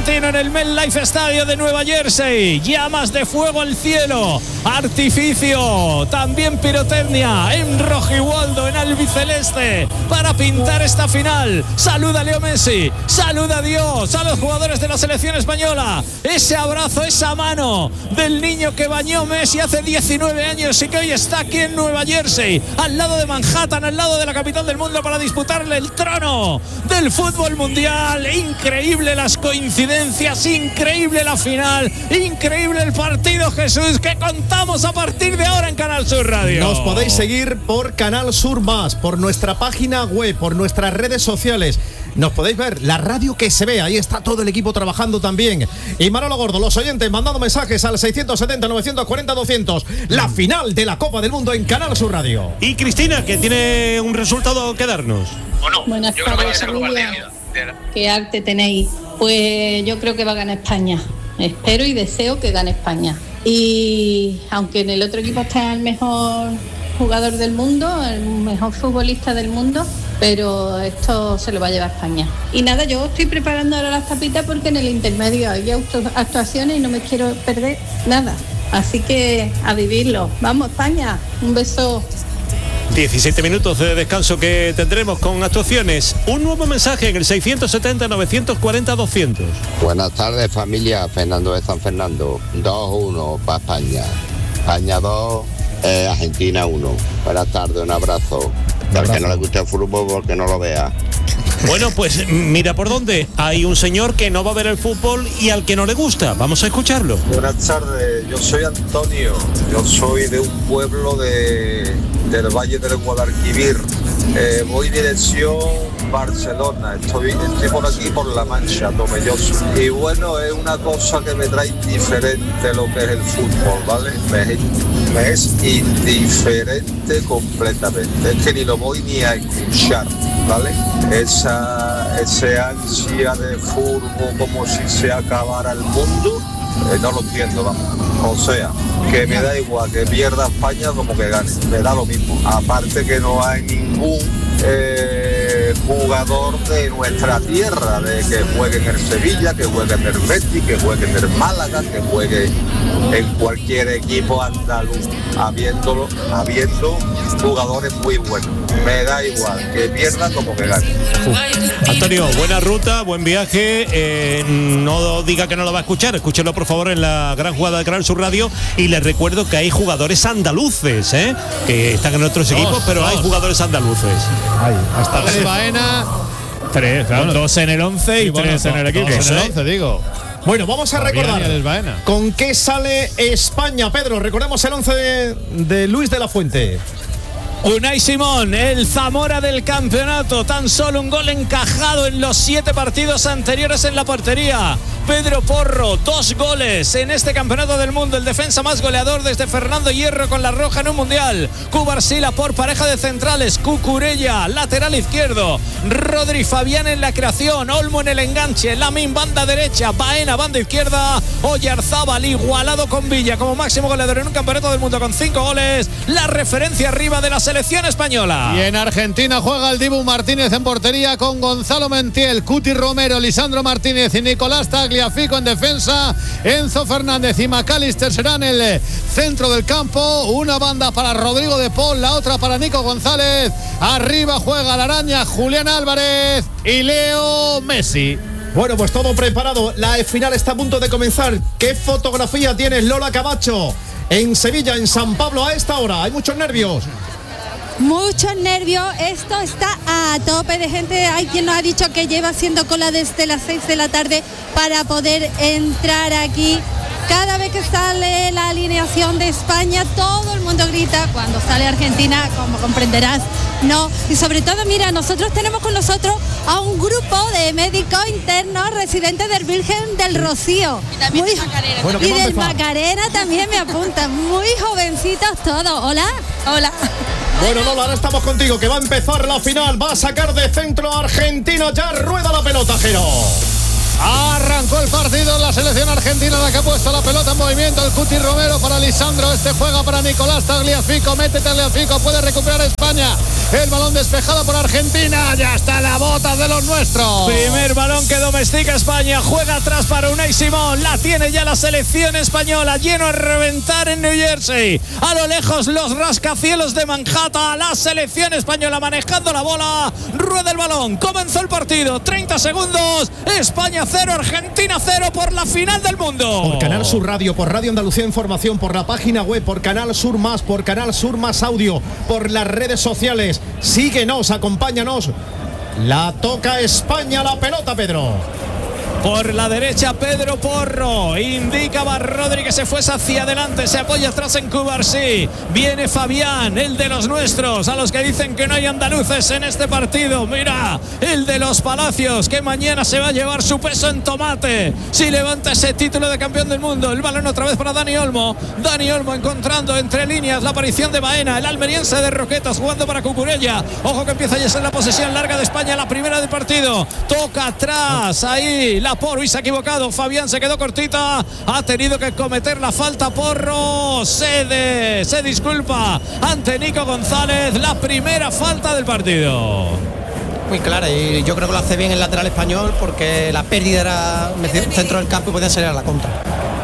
argentino en el MetLife Stadium de Nueva Jersey. Llamas de fuego al cielo, artificio, también pirotecnia en rojiwaldo, en albiceleste, para pintar esta final. Saluda a Leo Messi, saluda a Dios, a los jugadores de la selección española. Ese abrazo, esa mano del niño que bañó Messi hace 19 años y que hoy está aquí en Nueva Jersey, al lado de Manhattan, al lado de la capital del mundo, para disputarle el trono del fútbol mundial. Increíble las coincidencias, increíble la final, increíble el partido, Jesús, que contamos a partir de ahora en Canal Sur Radio. Nos podéis seguir por Canal Sur Más, por nuestra página web, por nuestras redes sociales. Nos podéis ver, la radio que se ve, ahí está todo el equipo trabajando también. Y Manolo Gordo, los oyentes mandando mensajes al 670-940-200. La final de la Copa del Mundo en Canal Sur Radio. Y Cristina, que tiene un resultado que darnos. Buenas tardes, familia. ¿Qué arte tenéis? Pues yo creo que va a ganar España. Espero y deseo que gane España. Y aunque en el otro equipo está el mejor jugador del mundo, el mejor futbolista del mundo, pero esto se lo va a llevar España. Y nada, yo estoy preparando ahora las tapitas porque en el intermedio hay actuaciones y no me quiero perder nada. Así que a vivirlo. Vamos, España. Un beso. 17 minutos de descanso que tendremos con actuaciones. Un nuevo mensaje en el 670-940-200. Buenas tardes, familia. Fernando de San Fernando. 2-1 para España. España 2, Argentina 1. Buenas tardes, un abrazo. Al que no le guste el fútbol, porque no lo vea. Bueno, pues mira por dónde. Hay un señor que no va a ver el fútbol y al que no le gusta. Vamos a escucharlo. Buenas tardes, yo soy Antonio. Yo soy de un pueblo del Valle del Guadalquivir. Voy dirección Barcelona. Estoy por aquí, por La Mancha, Tomelloso. Y bueno, es una cosa que me trae diferente lo que es el fútbol, ¿vale? Me es indiferente completamente. Es que ni lo voy ni a escuchar, ¿vale? Ese ansia de fútbol como si se acabara el mundo, no lo entiendo, vamos. O sea, que me da igual que pierda España como que gane, me da lo mismo. Aparte que no hay ningún jugador de nuestra tierra, de que juegue en el Sevilla, que juegue en el Betis, que juegue en el Málaga, que juegue en cualquier equipo andaluz, habiendo jugadores muy buenos. Me da igual que pierda como que gane. Antonio, buena ruta, buen viaje. No diga que no lo va a escuchar, escúchelo por favor en la gran jugada de Canal Sur Radio. Y les recuerdo que hay jugadores andaluces, que están en otros equipos, pero hay jugadores andaluces. Hasta tres Baena. Tres, claro, dos en el 11 y tres en el equipo. Dos en el 11, digo. Bueno, vamos a recordar con qué sale España, Pedro. Recordemos el 11 de Luis de la Fuente. Unai Simón, el Zamora del campeonato, tan solo un gol encajado en los 7 partidos anteriores en la portería. Pedro Porro, 2 goles en este campeonato del mundo, el defensa más goleador desde Fernando Hierro con la roja en un mundial. Cubarsila por pareja de centrales, Cucurella, lateral izquierdo, Rodri Fabián en la creación, Olmo en el enganche, Lamine banda derecha, Baena banda izquierda, Oyarzábal igualado con Villa como máximo goleador en un campeonato del mundo con 5 goles, la referencia arriba de la selección española. Y en Argentina juega el Dibu Martínez en portería con Gonzalo Montiel, Cuti Romero, Lisandro Martínez y Nicolás Tagliafico en defensa. Enzo Fernández y McAllister serán el centro del campo. Una banda para Rodrigo de Paul, la otra para Nico González. Arriba juega la araña Julián Álvarez y Leo Messi. Bueno, pues todo preparado. La final está a punto de comenzar. ¿Qué fotografía tienes, Lola Camacho? En Sevilla, en San Pablo, a esta hora. Hay muchos nervios. Muchos nervios, esto está a tope de gente. Hay quien nos ha dicho que lleva haciendo cola desde las 6 de la tarde para poder entrar aquí. Cada vez que sale la alineación de España, todo el mundo grita. Cuando sale Argentina, como comprenderás, no. Y sobre todo, mira, nosotros tenemos con nosotros a un grupo de médicos internos residentes del Virgen del Rocío. Y también de Macarena. Bueno, y del Macarena también me apuntan. Muy jovencitos todos. Hola. Hola. Bueno, Lola, ahora estamos contigo, que va a empezar la final. Va a sacar de centro a Argentina. Ya rueda la pelota, Jero. Arrancó el partido la selección argentina, la que ha puesto la pelota en movimiento. El Cuti Romero para Lisandro. Este juega para Nicolás Tagliafico. Mete Tagliafico, puede recuperar España. El balón despejado por Argentina. Ya está la bota de los nuestros. Primer balón que domestica España. Juega atrás para Unai Simón. La tiene ya la selección española. Lleno a reventar en New Jersey. A lo lejos los rascacielos de Manhattan. La selección española manejando la bola. Rueda el balón. Comenzó el partido. 30 segundos. España 0, Argentina 0 por la final del mundo. Por Canal Sur Radio, por Radio Andalucía Información, por la página web, por Canal Sur Más, por Canal Sur Más Audio, por las redes sociales. Síguenos, acompáñanos. La toca España la pelota, Pedro. Por la derecha Pedro Porro, indicaba Rodri que se fuese hacia adelante, se apoya atrás en Cubarsí, viene Fabián, el de los nuestros, a los que dicen que no hay andaluces en este partido. Mira, el de los Palacios, que mañana se va a llevar su peso en tomate si levanta ese título de campeón del mundo. El balón otra vez para Dani Olmo encontrando entre líneas la aparición de Baena, el almeriense de Roquetas jugando para Cucurella. Ojo que empieza ya a ser la posesión larga de España, la primera del partido, toca atrás, ahí la Porro y se ha equivocado. Fabián se quedó cortita. Ha tenido que cometer la falta Porro. Se disculpa ante Nico González. La primera falta del partido. Muy clara y yo creo que lo hace bien el lateral español porque la pérdida era centro del campo y podía salir a la contra.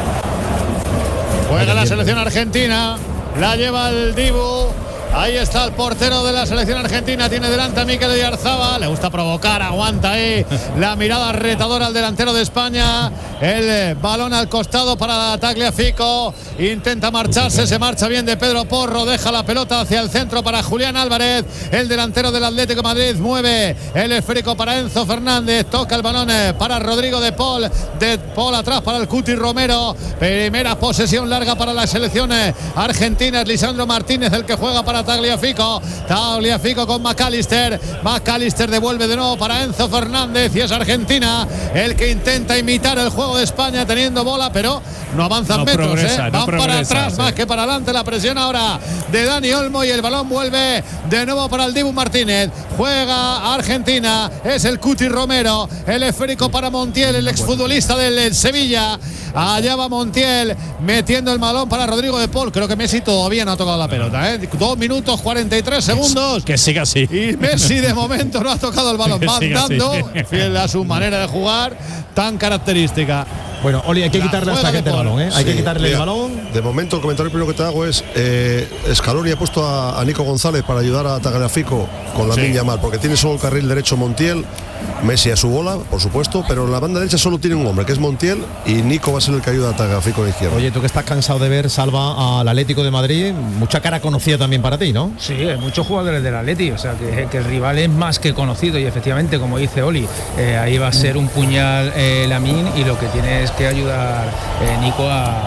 Juega la selección argentina. La lleva el Dibu. Ahí está el portero de la selección argentina. Tiene delante a Mikel Oyarzabal. Le gusta provocar, aguanta ahí. La mirada retadora al delantero de España. El balón al costado para Tagliafico. Intenta marcharse, se marcha bien de Pedro Porro. Deja la pelota hacia el centro para Julián Álvarez. El delantero del Atlético de Madrid mueve el esférico para Enzo Fernández. Toca el balón para Rodrigo de Paul. De Paul atrás para el Cuti Romero. Primera posesión larga para la selección argentina. Es Lisandro Martínez el que juega para Tagliafico con McAllister devuelve de nuevo para Enzo Fernández y es Argentina el que intenta imitar el juego de España teniendo bola, pero no avanzan metros, van para atrás más que para adelante. La presión ahora de Dani Olmo y el balón vuelve de nuevo para el Dibu Martínez. Juega Argentina, es el Cuti Romero, el esférico para Montiel, el exfutbolista del Sevilla. Allá va Montiel metiendo el balón para Rodrigo de Paul. Creo que Messi todavía no ha tocado la pelota, 2 minutos 43 segundos. Que siga así. Y Messi de momento no ha tocado el balón. Va andando, fiel a su manera de jugar tan característica. Bueno, Oli, hay que quitarle a esta gente el balón, Hay que quitarle el balón. De momento, el comentario primero que te hago es Scaloni ha puesto a Nico González para ayudar a Tagliafico con Lamine Yamal, porque tiene solo el carril derecho Montiel, Messi a su bola, por supuesto, pero en la banda derecha solo tiene un hombre, que es Montiel, y Nico va a ser el que ayuda a Tagliafico a la izquierda. Oye, tú que estás cansado de ver, Salva, al Atlético de Madrid, mucha cara conocida también para ti, ¿no? Sí, hay muchos jugadores del Atleti, o sea que el rival es más que conocido y efectivamente, como dice Oli, ahí va a ser un puñal Lamine y lo que tiene es que ayudar Nico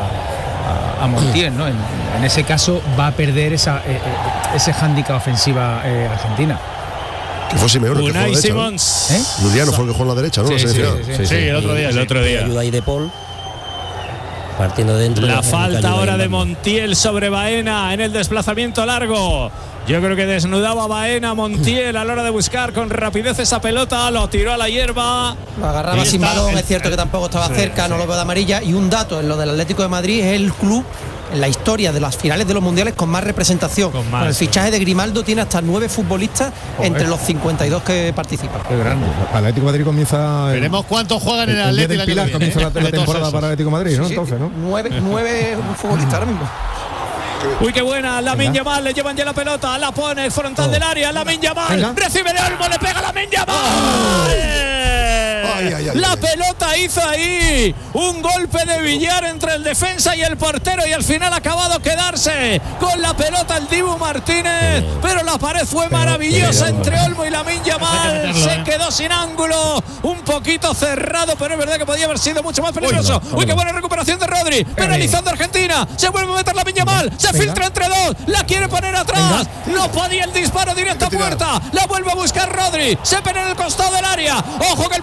a Montiel, ¿no? En ese caso va a perder ese hándicap ofensiva Argentina. Que fue Simeone que Unai jugó Simons. Luliano fue el que jugó en la derecha, ¿no? Sí, el otro día. Ayuda ahí de Paul. Partiendo dentro. La falta ahora de Montiel sobre Baena en el desplazamiento largo. Yo creo que desnudaba Baena Montiel a la hora de buscar con rapidez esa pelota, lo tiró a la hierba. Lo agarraba sin balón, es cierto que tampoco estaba cerca, no lo veo de amarilla. Y un dato en lo del Atlético de Madrid, es el club en la historia de las finales de los mundiales con más representación. Con el fichaje de Grimaldo tiene hasta 9 futbolistas entre los 52 que participan. Qué grande. El Atlético de Madrid comienza. Veremos cuántos juegan en el Atlético. Pilar comienza la temporada para el Atlético de Madrid, ¿no? Sí, entonces, ¿no? 9 futbolistas ahora mismo. Uy, qué buena, Lamine Yamal, le llevan ya la pelota, la pone el frontal del área, Lamine Yamal, recibe de Olmo, le pega Lamine Yamal. La pelota hizo ahí un golpe de billar entre el defensa y el portero y al final ha acabado quedarse con la pelota el Dibu Martínez, pero la pared fue maravillosa entre Olmo y Lamine Yamal, se quedó sin ángulo, un poquito cerrado, pero es verdad que podía haber sido mucho más peligroso. Uy, qué buena recuperación de Rodri, penalizando a Argentina, se vuelve a meter Lamine Yamal, se filtra entre dos, la quiere poner atrás, no podía el disparo directo a puerta, la vuelve a buscar Rodri, se pone en el costado del área, ojo que el partido ya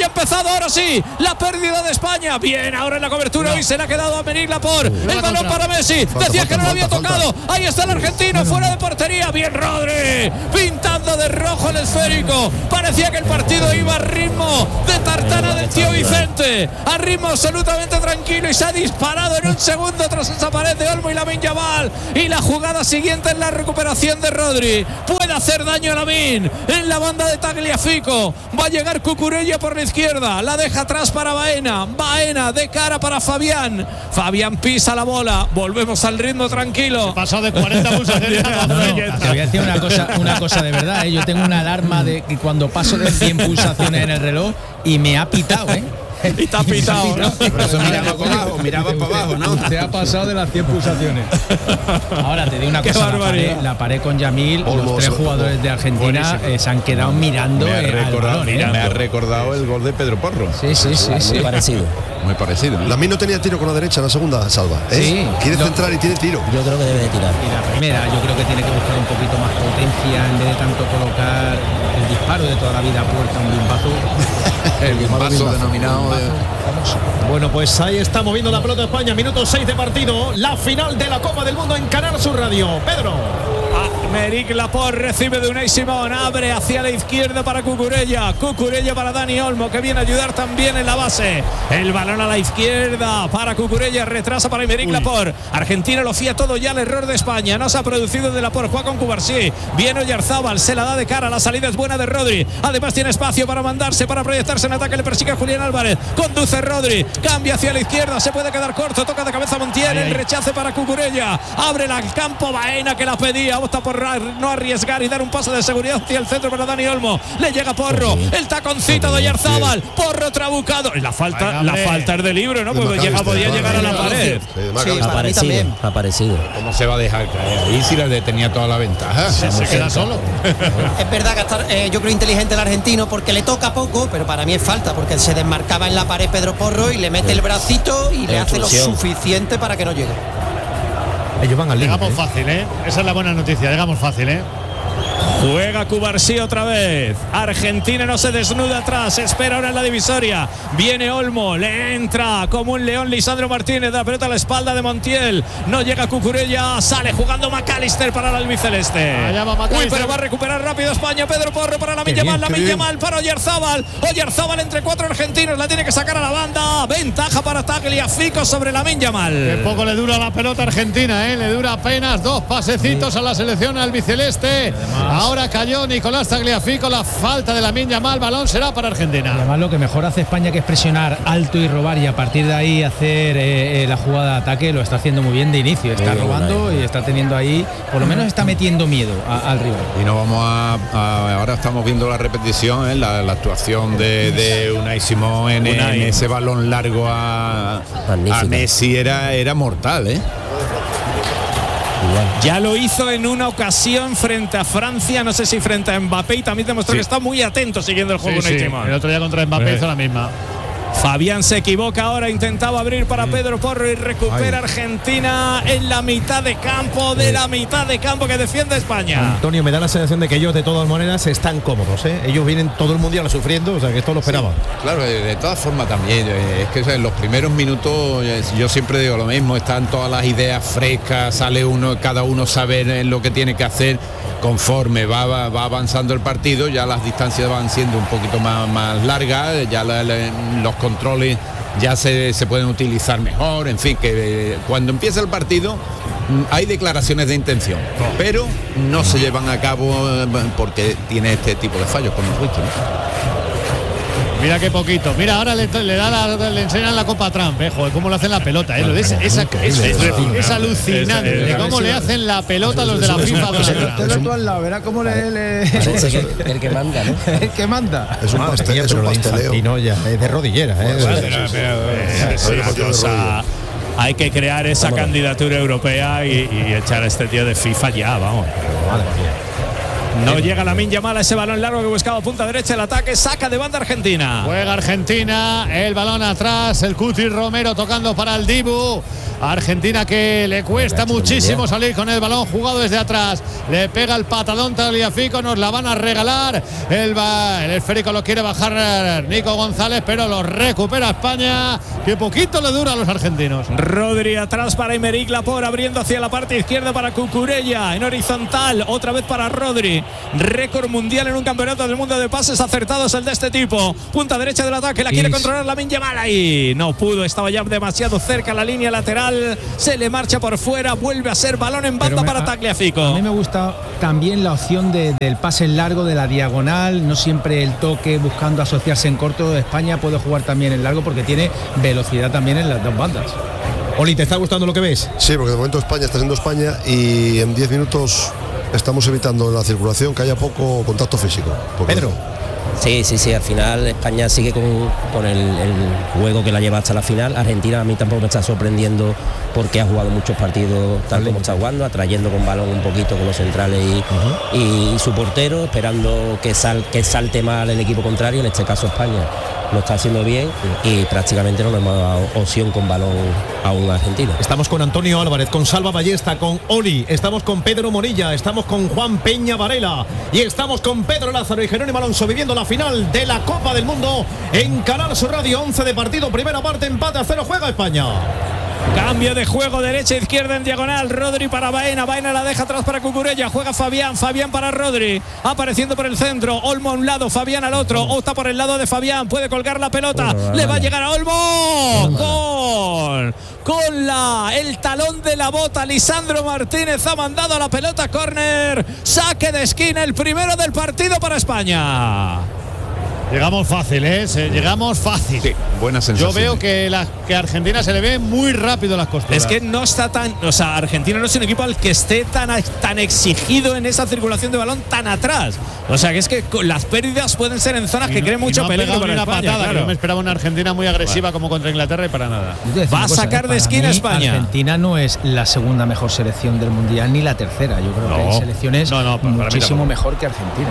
ya ha empezado, ahora sí, la pérdida de España. Bien, ahora en la cobertura, hoy se le ha quedado a Aymeric Laporte. El balón para Messi, decía que no lo había tocado. Ahí está el argentino, fuera de portería. Bien, Rodri, pintando de rojo el esférico. Parecía que el partido iba a ritmo de tartana del tío Vicente, a ritmo absolutamente tranquilo, y se ha disparado en un segundo tras esa pared de Olmo y Lamine Yamal. Y la jugada siguiente es la recuperación de Rodri. Puede hacer daño a Lamine en la banda de Tagliafico. Va a llegar Cucurella por la izquierda, la deja atrás para Baena. Baena de cara para Fabián. Fabián pisa la bola. Volvemos al ritmo tranquilo. Pasado de 40 pulsaciones. Te voy a decir una cosa de verdad, ¿eh? Yo tengo una alarma de que cuando paso de 100 pulsaciones en el reloj y me ha pitado, ¿eh? Y te ha pitado, ¿no? Por eso miraba para abajo, ¿no? Te ha pasado de las 100 pulsaciones. Ahora te digo una cosa, la pared con Yamil, los tres jugadores de Argentina se han quedado mirando al balón, me ha recordado el gol de Pedro Porro. Sí. Muy parecido. Lamine no tenía tiro con la derecha en la segunda, Salva. Sí. Quiere centrar y tiene tiro. Yo creo que debe de tirar. Y la primera, yo creo que tiene que buscar un poquito más potencia en vez de tanto colocar el disparo de toda la vida a puerta, un bimbazo. El bimbazo denominado. Bueno, pues ahí está moviendo la pelota España. Minuto 6 de partido. La final de la Copa del Mundo en Canal Sur Radio. Pedro. Aymeric Laporte recibe de Unai Simón, abre hacia la izquierda para Cucurella para Dani Olmo, que viene a ayudar también en la base. El balón a la izquierda para Cucurella, retrasa para Aymeric Laporte. Argentina lo fía todo ya al error de España. No se ha producido de Laporte, juega con Cubarsí. Viene Oyarzábal, se la da de cara. La salida es buena de Rodri. Además tiene espacio para mandarse, para proyectarse en ataque. Le persigue a Julián Álvarez. Conduce Rodri, cambia hacia la izquierda, se puede quedar corto, toca de cabeza Montiel. El rechace para Cucurella. Abre el campo Baena, que la pedía. Opta por no arriesgar y dar un paso de seguridad hacia el centro para Dani Olmo. Le llega Porro, el taconcito de Oyarzábal. Porro trabucado. La falta es de libro, ¿no? Porque podía llegar a la pared. Aparecido. ¿Cómo se va a dejar caer ahí si la tenía toda la ventaja? Se queda solo. Es verdad que yo creo inteligente el argentino porque le toca poco, pero para mí es falta porque se desmarcaba en la pared Pedro Porro y le mete el bracito y le hace lo suficiente para que no llegue. Ellos van al límite. Llegamos fácil, ¿eh? Esa es la buena noticia, llegamos fácil, ¿eh? Juega Cubarsí otra vez. Argentina no se desnuda atrás. Espera ahora en la divisoria. Viene Olmo. Le entra como un león Lisandro Martínez. Da la pelota a la espalda de Montiel. No llega Cucurella. Sale jugando McAllister para el albiceleste. Uy, pero va a recuperar rápido España. Pedro Porro para Lamine Yamal. Lamine Yamal para Oyarzábal. Oyarzábal entre cuatro argentinos. La tiene que sacar a la banda. Ventaja para Tagliafico sobre Lamine Yamal. Que poco le dura la pelota argentina, ¿eh? Le dura apenas 2 pasecitos a la selección albiceleste. Ahora cayó Nicolás Tagliafico, la falta de Lamine Yamal, balón será para Argentina. Además lo que mejor hace España, que es presionar alto y robar, y a partir de ahí hacer la jugada de ataque, lo está haciendo muy bien de inicio, está robando y está teniendo ahí, por lo menos está metiendo miedo al rival. Y no vamos ahora estamos viendo la repetición, la actuación de Unai Simón en ese balón largo a Messi era mortal, ¿eh? Ya lo hizo en una ocasión frente a Francia, no sé si frente a Mbappé, y también demostró que está muy atento siguiendo el juego. El otro día contra Mbappé hizo la misma. Fabián se equivoca ahora, intentaba abrir para Pedro Porro y recupera Argentina en la mitad de campo, la mitad de campo que defiende España. Antonio, me da la sensación de que ellos de todas maneras están cómodos, ¿eh? Ellos vienen todo el mundial sufriendo, o sea que esto lo esperaban. Claro, de todas formas también, es que en los primeros minutos yo siempre digo lo mismo, están todas las ideas frescas, sale cada uno sabe lo que tiene que hacer. Conforme va avanzando el partido, ya las distancias van siendo un poquito más largas, ya los controles ya se pueden utilizar mejor, en fin, que cuando empieza el partido hay declaraciones de intención, pero no se llevan a cabo porque tiene este tipo de fallos, como hemos visto, ¿no? Mira qué poquito. Mira, ahora le enseñan la Copa Trump, joder, cómo le hacen la pelota, es alucinante de cómo le hacen la pelota a los de la FIFA. Tú al lado, verá cómo le el que manda, ¿no? El que manda. Es un pasteleo. Es de rodillera, hay que crear esa candidatura europea y echar a este tío de FIFA ya, vamos. Madre mía. No llega Lamine Yamal a ese balón largo que buscaba punta derecha el ataque, saca de banda Argentina. Juega Argentina, el balón atrás, el Cuti Romero tocando para el Dibu. Argentina que le cuesta muchísimo salir con el balón jugado desde atrás. Le pega el patadón Tagliafico, nos la van a regalar. El esférico lo quiere bajar Nico González, pero lo recupera España. Que poquito le dura a los argentinos. Rodri atrás para Aymeric Laporte, abriendo hacia la parte izquierda para Cucurella, en horizontal, otra vez para Rodri. Récord mundial en un campeonato del mundo de pases acertados el de este tipo. Punta derecha del ataque, la quiere controlar Lamine Yamal ahí. No pudo, estaba ya demasiado cerca la línea lateral. Se le marcha por fuera, vuelve a ser balón en banda para Tagliafico. A mí me gusta también la opción del pase largo, de la diagonal, no siempre el toque buscando asociarse en corto. España puede jugar también en largo porque tiene velocidad también en las dos bandas. Oli, ¿te está gustando lo que ves? Sí, porque de momento España está siendo España y en 10 minutos estamos evitando en la circulación que haya poco contacto físico. Pedro. Sí, al final España sigue con el juego que la lleva hasta la final. Argentina a mí tampoco me está sorprendiendo porque ha jugado muchos partidos tal como está jugando, atrayendo con balón un poquito con los centrales y su portero, esperando que salte mal el equipo contrario, en este caso España. Lo está haciendo bien y prácticamente no le hemos dado opción con balón a un argentino. Estamos con Antonio Álvarez, con Salva Ballesta, con Oli, estamos con Pedro Morilla, estamos con Juan Peña Varela y estamos con Pedro Lázaro y Jerónimo Alonso viviendo la final de la Copa del Mundo en Canal Sur Radio. 11 de partido, primera parte, empate a 0, juega España. Cambio de juego, derecha, izquierda en diagonal. Rodri para Baena, Baena la deja atrás para Cucurella. Juega Fabián, Fabián para Rodri. Apareciendo por el centro, Olmo a un lado, Fabián al otro. Opta por el lado de Fabián, puede colgar la pelota. Le va a llegar a Olmo. Con el talón de la bota, Lisandro Martínez ha mandado la pelota córner. Saque de esquina, el primero del partido para España. Llegamos fácil, llegamos fácil. Sí, buena sensación. Yo veo que a Argentina se le ve muy rápido las costuras. Es que no está tan, o sea, Argentina no es un equipo al que esté tan exigido en esa circulación de balón tan atrás. O sea, que es que las pérdidas pueden ser en zonas que creen mucho peligro para una España. Patada, claro. Yo me esperaba una Argentina muy agresiva como contra Inglaterra y para nada. Va a sacar de esquina España. Argentina no es la segunda mejor selección del mundial ni la tercera. Yo creo que hay selecciones muchísimo mejor que Argentina.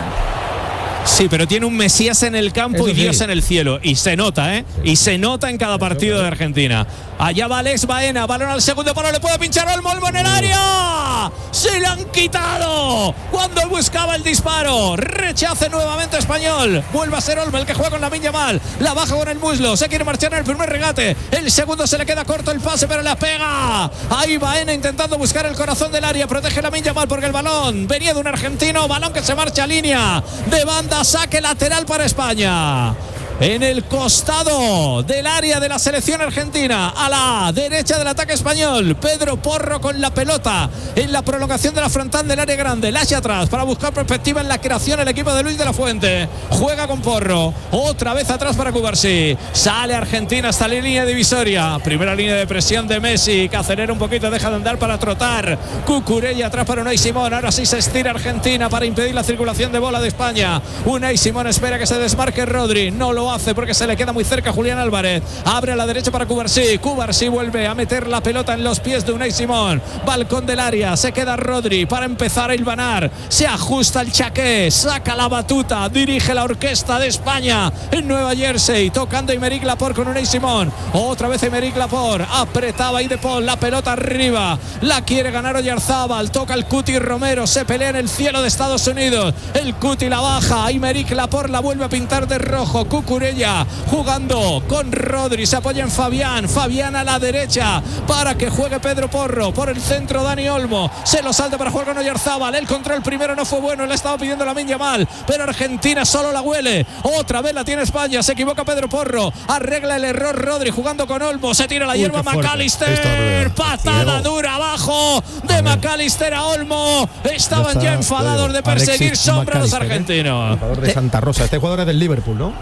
Sí, pero tiene un Mesías en el campo y Dios en el cielo. Y se nota, ¿eh? Y se nota en cada partido de Argentina. Allá va Alex Baena, balón al segundo palo, le puede pinchar Olmo en el área. Se le han quitado cuando buscaba el disparo. Rechace nuevamente español. Vuelve a ser Olmo el que juega con Lamine Yamal. La baja con el muslo, se quiere marchar en el primer regate. El segundo se le queda corto el pase, pero la pega. Ahí Baena intentando buscar el corazón del área. Protege Lamine Yamal porque el balón venía de un argentino. Balón que se marcha a línea de banda. Saque lateral para España. En el costado del área de la selección argentina, a la derecha del ataque español, Pedro Porro con la pelota en la prolongación de la frontal del área grande, la hacia atrás para buscar perspectiva en la creación el equipo de Luis de la Fuente. Juega con Porro, otra vez atrás para Cubarsí. Sale Argentina hasta la línea divisoria, primera línea de presión de Messi, que acelera un poquito, deja de andar para trotar. Cucurella atrás para Unai Simón, ahora sí se estira Argentina para impedir la circulación de bola de España. Unai Simón espera que se desmarque Rodri, no lo hace porque se le queda muy cerca Julián Álvarez. Abre a la derecha para Cubarsí. Cubarsí vuelve a meter la pelota en los pies de Unai Simón. Balcón del área. Se queda Rodri para empezar a hilvanar. Se ajusta el chaqué. Saca la batuta. Dirige la orquesta de España en Nueva Jersey. Tocando Aymeric Laporte con Unai Simón. Otra vez Aymeric Laporte. Apretaba ahí de Paul. La pelota arriba. La quiere ganar Oyarzábal. Toca el Cuti Romero. Se pelea en el cielo de Estados Unidos. El Cuti la baja. Aymeric Laporte la vuelve a pintar de rojo. Cucurella jugando con Rodri, se apoya en Fabián a la derecha para que juegue Pedro Porro, por el centro Dani Olmo, se lo salta para jugar con Oyarzábal, el control primero no fue bueno, le estaba pidiendo Lamine Yamal, pero Argentina solo la huele, otra vez la tiene España, se equivoca Pedro Porro, arregla el error Rodri jugando con Olmo, se tira la hierba McAllister, patada dura abajo de McAllister a Olmo, estaban ya enfadados de perseguir sombra a los argentinos. Jugador de Santa Rosa, este jugador es del Liverpool, ¿no?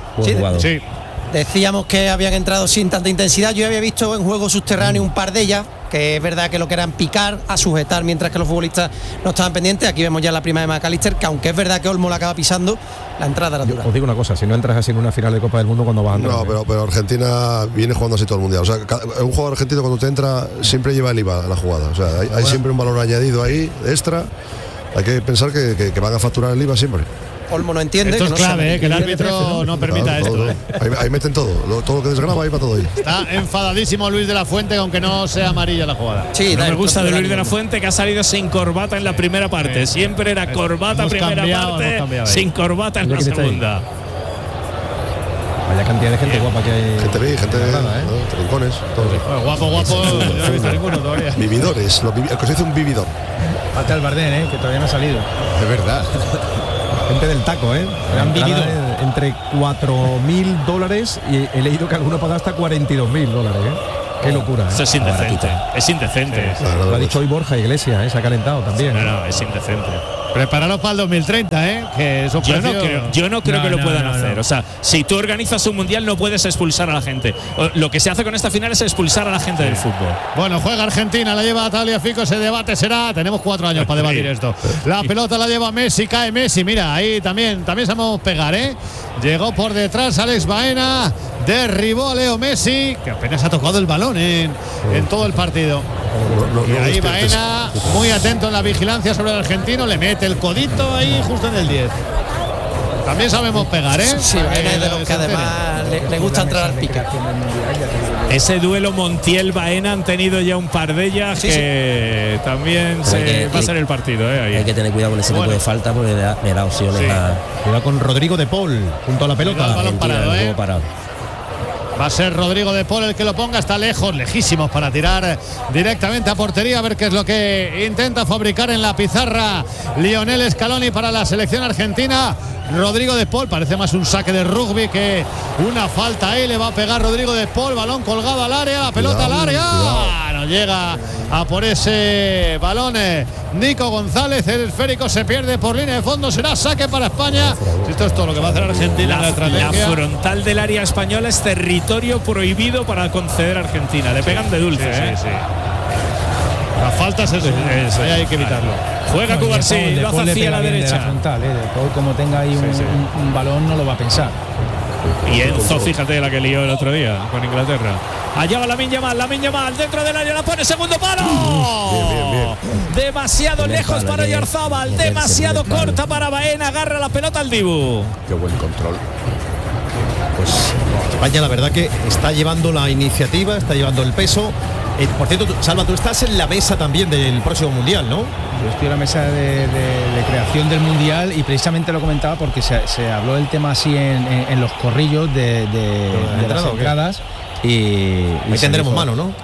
Sí. Decíamos que habían entrado sin tanta intensidad. Yo había visto en juego subterráneo un par de ellas, que es verdad que lo que eran picar, a sujetar, mientras que los futbolistas no estaban pendientes. Aquí vemos ya la prima de McAllister, que aunque es verdad que Olmo la acaba pisando, la entrada era dura. Os digo una cosa, si no entras así en una final de Copa del Mundo, cuando vas a entrar. No, pero Argentina viene jugando así todo el mundial. O sea, un jugador argentino cuando te entra siempre lleva el IVA a la jugada. O sea, hay siempre un valor añadido ahí, extra. Hay que pensar que van a facturar el IVA siempre. Olmo no entiende. Esto es clave, que el árbitro no permita esto. Ahí meten todo lo que desgraba, ahí va todo ahí. Está enfadadísimo Luis de la Fuente, aunque no sea amarilla la jugada. Sí, no me gusta de Luis de la Fuente, que ha salido sin corbata en la primera parte. Siempre era corbata primera parte, sin corbata en la segunda. Vaya cantidad de gente guapa que hay. Gente bien, gente trincones, todo. Guapo, no he visto ninguno todavía. Vividores, el que se dice un vividor. Falta el Bardén, que todavía no ha salido. Es verdad. Gente del taco, Han vivido entre $4.000 y he leído que alguno paga hasta $42.000, Qué locura. Eso es indecente. Es indecente. Lo ha dicho hoy Borja Iglesias, se ha calentado también. No, es indecente. Prepáralos para el 2030, que esos yo no creo que lo puedan hacer. O sea, si tú organizas un mundial no puedes expulsar a la gente. Lo que se hace con esta final es expulsar a la gente del fútbol. Bueno, juega Argentina, la lleva Tagliafico, ese debate será. Tenemos 4 años para debatir esto. La pelota la lleva Messi, cae Messi. Mira, ahí también sabemos pegar, Llegó por detrás Alex Baena, derribó a Leo Messi, que apenas ha tocado el balón en todo el partido. Y ahí Baena, muy atento en la vigilancia sobre el argentino, le mete el codito ahí justo en el 10. También sabemos pegar, Sí, Baena es de los que además le gusta entrar al pique. Ese duelo Montiel-Baena han tenido ya un par de ellas que también va a ser el partido. Hay que tener cuidado con ese tipo de falta porque le da opciones a... Cuidado con Rodrigo de Paul junto a la pelota. El balón parado, Va a ser Rodrigo de Paul el que lo ponga, está lejísimos para tirar directamente a portería, a ver qué es lo que intenta fabricar en la pizarra Lionel Scaloni para la selección argentina. Rodrigo de Paul, parece más un saque de rugby que una falta ahí, le va a pegar Rodrigo de Paul, balón colgado al área, la pelota al área, no llega a por ese balón Nico González, el esférico se pierde por línea de fondo, será saque para España. Esto es todo lo que va a hacer Argentina. La frontal del área española es territorio prohibido para conceder a Argentina, le pegan de dulce. Sí. Las faltas ahí hay que evitarlo. Juega Cubarsí, lo hace hacia la derecha. Frontal, como tenga ahí un balón no lo va a pensar. Y Enzo, fíjate la que lió el otro día con Inglaterra. Allá va Lamine Yamal, dentro del área, la pone, segundo palo. Bien. Demasiado lejos para Oyarzábal, demasiado corta para Baena, agarra la pelota al Dibu. Qué buen control. Pues España la verdad que está llevando la iniciativa, está llevando el peso. Por cierto, Salva, tú estás en la mesa también del próximo Mundial, ¿no? Yo estoy en la mesa de creación del Mundial y precisamente lo comentaba porque se habló del tema así en los corrillos de las entradas. Y ahí tendremos mano, ¿no?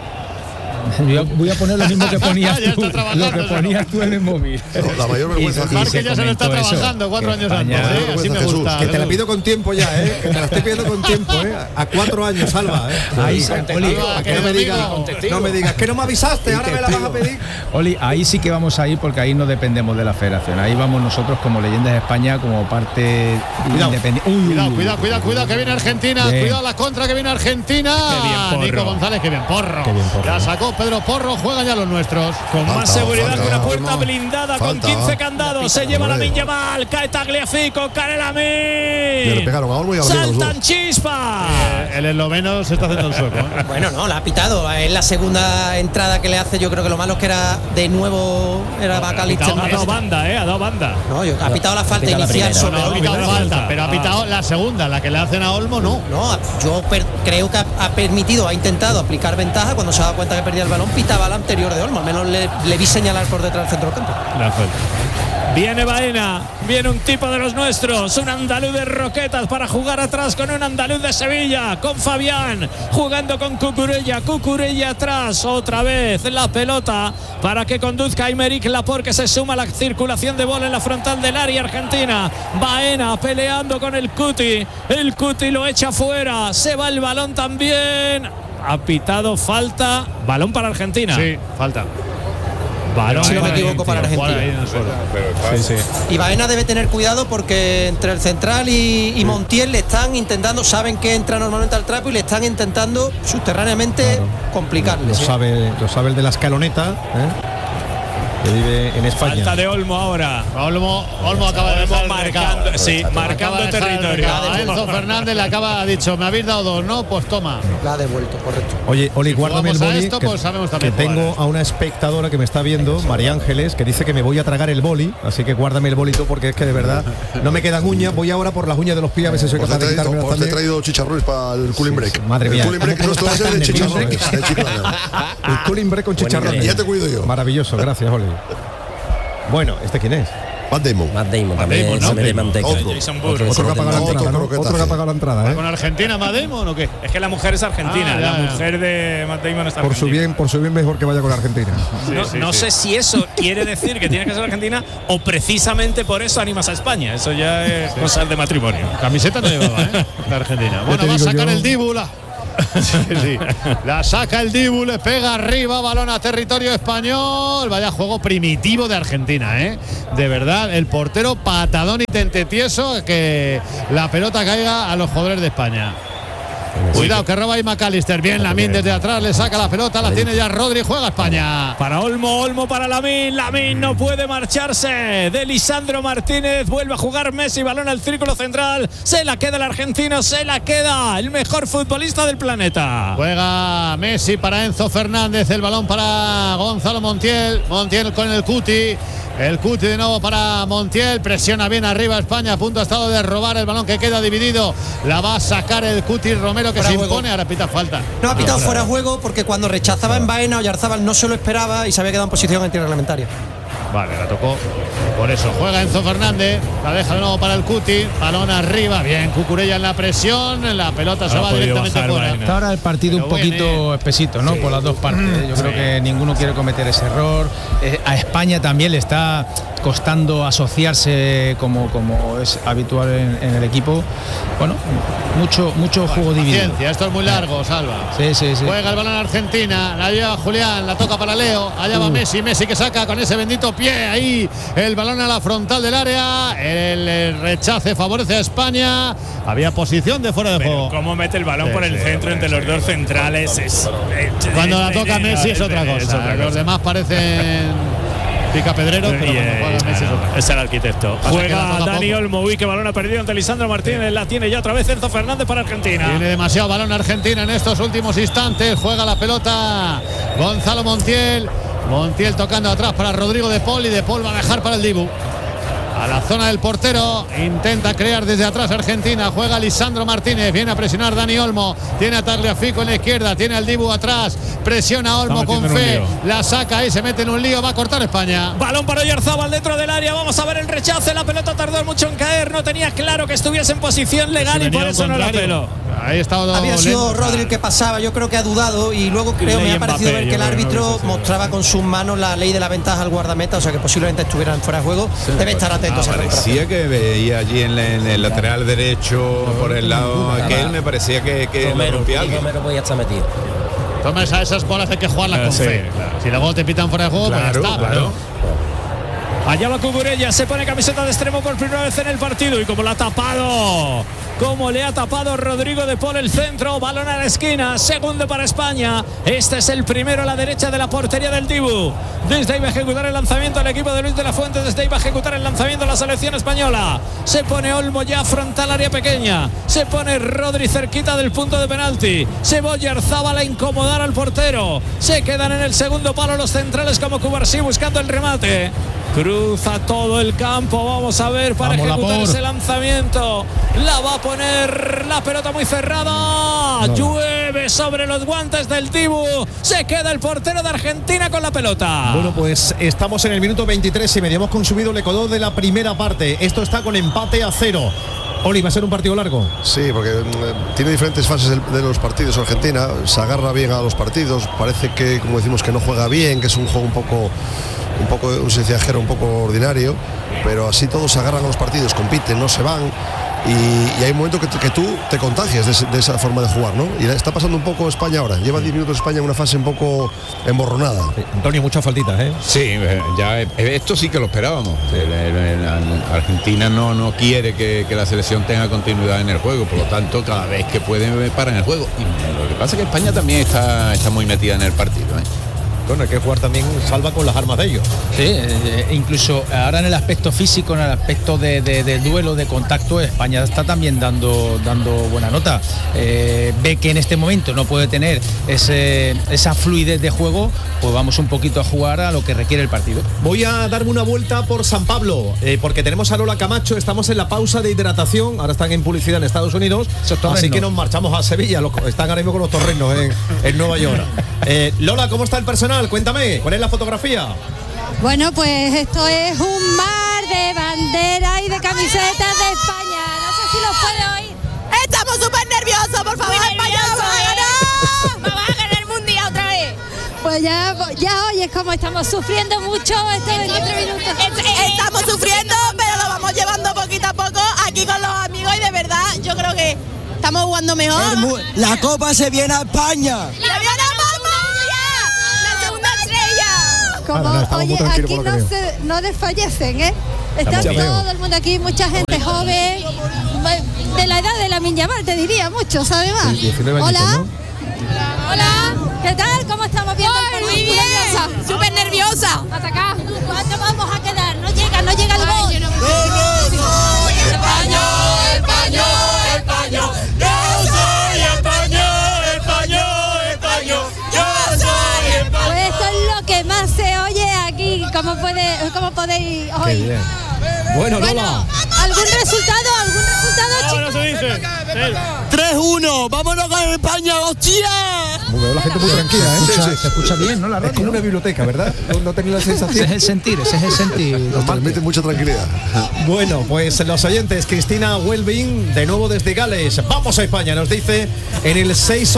Voy a poner lo mismo que ponías tú, lo que ponías tú en el móvil. La mayor vergüenza que Marque ya se lo está trabajando 4 años antes. Así me gusta. Que te la pido con tiempo ya, que te la estoy pidiendo con tiempo, a 4 años, Salva. Ahí, Oli, no me digas que no me avisaste, ahora me la vas a pedir. Oli, ahí sí que vamos a ir porque ahí no dependemos de la federación. Ahí vamos nosotros como Leyendas de España, como parte independiente. Cuidado, que viene Argentina. Cuidado la contra que viene Argentina. Nico González, que bien porro. La sacó Pedro Porro, juegan ya los nuestros. Con más seguridad que una puerta blindada, con 15 candados. Se lleva Lamine Yamal, cae Tagliafico, cae Lamine. Le pegaron a Olmo y a saltan chispas. El esloveno se está haciendo el sueco. Bueno, no, la ha pitado. Es la segunda entrada que le hace. Yo creo que lo malo es que era de nuevo McAllister. Ha dado banda. No, ha pitado la falta inicial sobre Olmo. Ha pitado la falta, pero ha pitado la segunda, la que le hacen a Olmo, no. No, yo creo que ha intentado aplicar ventaja cuando se ha dado cuenta que perdía el balón, pitaba la anterior de Olmo, al menos le vi señalar por detrás del centro del campo. Viene Baena, viene un tipo de los nuestros, un andaluz de Roquetas para jugar atrás con un andaluz de Sevilla, con Fabián, jugando con Cucurella atrás, otra vez la pelota para que conduzca Aymeric Laporte, que se suma a la circulación de bola en la frontal del área argentina. Baena peleando con el Cuti lo echa fuera, se va el balón también. Ha pitado falta, balón para Argentina. Sí, falta. Balón, si no me equivoco, para Argentina. Sí. Y Baena debe tener cuidado porque entre el central y Montiel le están intentando, saben que entra normalmente al trapo y le están intentando subterráneamente complicarle. Lo sabe el de la escaloneta, que vive en España. Falta de Olmo ahora. Olmo acaba de dejar marcando, sí, marcando territorio. Enzo Fernández le ha dicho, me habéis dado 2, ¿no? Pues toma. La ha devuelto, correcto. Oye, Oli, guárdame el boli, esto, pues que tengo a una espectadora que me está viendo, María Ángeles, que dice que me voy a tragar el boli, así que guárdame el bolito porque es que de verdad no me quedan uñas. Voy ahora por las uñas de los pies a ver si soy capaz de quitármelas Te he también. traído chicharrones para el cooling break. Madre mía. El cooling break no es de chicharrones, de chiclana. El cooling break con chicharrones. Ya te cuido yo. Maravilloso, gracias, Oli. Bueno, ¿este quién es? Matt Damon también ¿no? se mete manteca. Otro que ha pagado la entrada, ¿no? Otro que ha pagado la entrada, ¿eh? ¿Con Argentina Matt Damon o qué? Es que la mujer es argentina, la mujer de Matt Damon está por su bien mejor que vaya con Argentina. No sé si eso quiere decir que tiene que ser Argentina o precisamente por eso animas a España. Eso ya es cosas de matrimonio. Camiseta no llevaba, la Argentina. Bueno, va a sacar el Dibu. Sí. La saca el Dibu, le pega arriba, balón a territorio español. Vaya juego primitivo de Argentina, de verdad, el portero patadón y tentetieso, que la pelota caiga a los jugadores de España. Cuidado que roba ahí McAllister. Bien, Lamine desde atrás le saca la pelota, la tiene ya Rodri, juega España. Para Olmo para Lamine. Lamine no puede marcharse de Lisandro Martínez. Vuelve a jugar Messi, balón al círculo central. Se la queda el argentino, se la queda el mejor futbolista del planeta. Juega Messi para Enzo Fernández, el balón para Gonzalo Montiel. Montiel con el Cuti. El Cuti de nuevo para Montiel, presiona bien arriba España, a punto ha estado de robar el balón que queda dividido. La va a sacar el Cuti Romero, que se impone, ahora pita falta. No ha pitado fuera juego porque cuando rechazaba en Baena, Oyarzábal no se lo esperaba y se había quedado en posición antirreglamentaria. Vale, la tocó. Por eso juega Enzo Fernández, la deja de nuevo para el Cuti, balón arriba, bien, Cucurella en la presión, la pelota se va directamente fuera. Hasta ahora el partido un poquito espesito, ¿no? Por las dos partes. Yo creo que ninguno quiere cometer ese error. A España también le está costando asociarse como es habitual en el equipo. Bueno, mucho juego dividido. Esto es muy largo, Salva. Sí. Juega el balón a Argentina, la lleva Julián, la toca para Leo, allá va Messi que saca con ese bendito pie ahí el balón a la frontal del área. El rechace favorece a España. Había posición de fuera de juego. Cómo mete el balón por el centro entre los dos centrales. Cuando la toca Messi es otra cosa. Los demás parecen picapedreros, pero cuando juega Messi es el arquitecto. Juega Dani Olmo. Uy, que balón ha perdido ante Lisandro Martínez. La tiene ya otra vez Enzo Fernández para Argentina. Tiene demasiado balón Argentina en estos últimos instantes. Juega la pelota Gonzalo Montiel. Montiel tocando atrás para Rodrigo de Paul, y de Paul va a dejar para el Dibu. A la zona del portero, intenta crear desde atrás Argentina, juega Lisandro Martínez, viene a presionar Dani Olmo, tiene a Tagliafico en la izquierda, tiene al Dibu atrás, presiona Olmo con fe, la saca y se mete en un lío, va a cortar España. Balón para Oyarzábal dentro del área, vamos a ver el rechace, la pelota tardó mucho en caer, no tenía claro que estuviese en posición legal y por eso no la peló. Ahí está. Había sido Rodri el que pasaba, yo creo que ha dudado y luego me ha parecido ver que el árbitro mostraba con sus manos la ley de la ventaja al guardameta, o sea que posiblemente estuvieran fuera de juego, debe estar atento. Parecía que veía allí en el lateral derecho por el lado aquel, me parecía que lo rompía alguien. Romero podía estar metido. Toma esas bolas, hay que jugarlas con fe. Claro. Si luego te pitan fuera de juego, pues ya está. Claro. Allá va Cucurella, se pone camiseta de extremo por primera vez en el partido y como le ha tapado Rodrigo de Paul el centro, balón a la esquina, segundo para España. Este es el primero a la derecha de la portería del Dibu. Desde ahí va a ejecutar el lanzamiento el equipo de Luis de la Fuente, desde ahí va a ejecutar el lanzamiento la selección española. Se pone Olmo ya frontal área pequeña, se pone Rodri cerquita del punto de penalti, se va Oyarzábal a incomodar al portero, se quedan en el segundo palo los centrales como Cubarsí buscando el remate. Cruza todo el campo, vamos a ver para ejecutar ese lanzamiento. La va a poner la pelota muy cerrada. Llueve sobre los guantes del Dibu. Se queda el portero de Argentina con la pelota. Bueno, pues estamos en el minuto 23 y medio. Hemos consumido el ecuador de la primera parte. Esto está con empate a 0. Oli, ¿va a ser un partido largo? Sí, porque tiene diferentes fases de los partidos. Argentina se agarra bien a los partidos. Parece que, como decimos, que no juega bien, que es un juego un poco un sencillajero, un poco ordinario, pero así todos se agarran a los partidos, compiten, no se van, y hay un momento que tú te contagias de esa forma de jugar, ¿no? Y está pasando un poco España ahora. Lleva 10 minutos España en una fase un poco emborronada. Sí, Antonio, muchas faltitas, ¿eh? Sí, ya esto sí que lo esperábamos. Argentina no quiere que la selección tenga continuidad en el juego, por lo tanto, cada vez que pueden paran el juego. Y lo que pasa es que España también está muy metida en el partido, ¿eh? Bueno, hay que jugar también salva con las armas de ellos. Sí, incluso ahora en el aspecto físico, en el aspecto de duelo, de contacto, España está también dando buena nota. Ve que en este momento no puede tener esa fluidez de juego, pues vamos un poquito a jugar a lo que requiere el partido. Voy a darme una vuelta por San Pablo, porque tenemos a Lola Camacho, estamos en la pausa de hidratación, ahora están en publicidad en Estados Unidos, así que nos marchamos a Sevilla, están ahora mismo con los torrenos en Nueva York. Lola, ¿cómo está el personal? Cuéntame, ¿cuál es la fotografía? Bueno, pues esto es un mar de banderas y de camisetas de España. No sé si los puede oír. Estamos súper nerviosos, por favor, España, vamos a ganar. Vamos a ganar el mundial otra vez. Pues ya oyes cómo estamos sufriendo mucho estos 24 minutos. Estamos sufriendo, pero lo vamos llevando poquito a poco aquí con los amigos y de verdad yo creo que estamos jugando mejor. La copa se viene a España. Oye, aquí no desfallecen, ¿eh? Está todo el mundo aquí, mucha gente joven, de la edad de Lamine Yamal, te diría, muchos además. Sí, hola. ¿No? Hola, ¿qué tal? ¿Cómo estamos viendo? Muy bien, súper nerviosa. Hasta acá. ¿Cuánto vamos a quedar? No llega el gol. Español. Yo soy español. Pues esto es lo que más se oye aquí, ¿cómo podéis oír? Bueno, Lola. ¿Algún resultado, Ahora se dice. 3-1, vámonos con España, hostia. Veo la gente muy tranquila, ¿eh? Se escucha bien, ¿no? La radio, es como una biblioteca, ¿verdad? No tenéis la sensación. Ese es el sentir. Nos transmite mucha tranquilidad. Bueno, pues los oyentes, Cristina Welbing, de nuevo desde Gales. Vamos a España, nos dice en el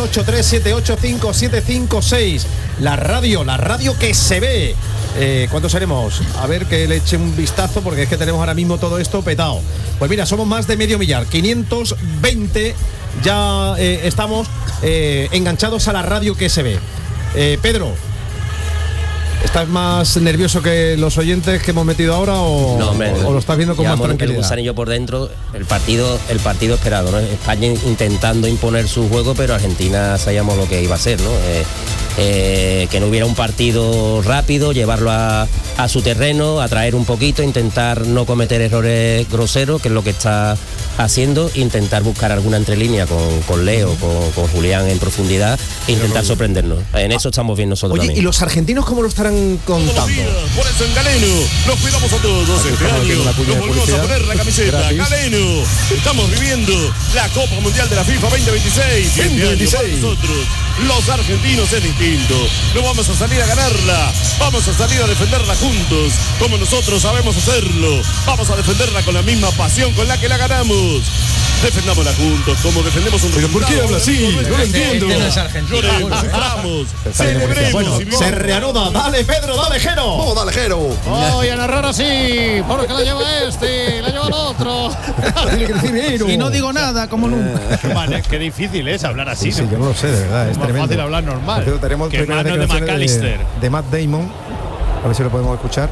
683-785-756. La radio que se ve. ¿Cuántos seremos? A ver que le eche un vistazo, porque es que tenemos ahora mismo todo esto petado. Pues mira, somos más de medio millar, 520. Ya estamos enganchados a la radio que se ve. Pedro, ¿estás más nervioso que los oyentes que hemos metido ahora o lo estás viendo con más tranquilidad? El gusanillo por dentro, el partido esperado, ¿no? España intentando imponer su juego, pero Argentina sabíamos lo que iba a ser, ¿no? Que no hubiera un partido rápido, llevarlo a su terreno, atraer un poquito, intentar no cometer errores groseros, que es lo que está haciendo, intentar buscar alguna entrelínea con Leo, con Julián en profundidad e intentar sorprendernos. En eso estamos bien nosotros. Oye, también. ¿y los argentinos cómo lo estarán contando? Por eso en Galeno nos cuidamos a todos este año. Nos volvemos a poner la camiseta. Gratis. Galeno, estamos viviendo la Copa Mundial de la FIFA 2026. 2026. Nosotros, los argentinos, es distinto. No vamos a salir a ganarla, vamos a salir a defenderla juntos, como nosotros sabemos hacerlo. Vamos a defenderla con la misma pasión con la que la ganamos. Defendámosla juntos, como defendemos un resultado. ¿Por qué habla así? No lo entiendo. No es argentino. Lloremos, suframos, celebremos. Bueno, y vivamos. se reanuda. Dale, Pedro, dale, Jero. ¡Oh, dale, Jero! Voy a narrar así, porque la lleva la lleva el otro. Tiene que decir Jero. Y no digo nada, como nunca. Vale, qué difícil es hablar así, Sí, ¿no? yo no lo sé, de verdad, es más tremendo. fácil hablar normal. Pero tenemos Que primeras mano de declaraciones McAllister. de Matt Damon. A ver si lo podemos escuchar.